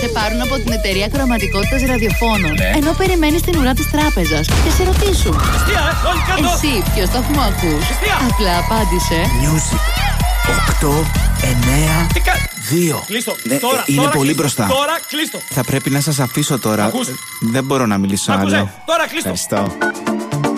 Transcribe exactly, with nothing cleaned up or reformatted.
πάρουν από την εταιρεία κροματικότητας ραδιοφώνων. Ναι. Ενώ περιμένεις την ουρά της τράπεζας και σε ρωτήσουν. Χριστία, όλοι κάτω! Εσύ ποιο σταθμό ακούς? Χριστία! Απλά απάντησε. Music οκτώ εννέα δύο. Κλείστο. Ναι, Τώρα, είναι τώρα, πολύ κλείστο. μπροστά. Τώρα κλείστο. Θα πρέπει να σας αφήσω τώρα. Ακούς. Δεν μπορώ να μιλήσω Άκουσε. άλλο. Τώρα κλείστο. Ευχαριστώ.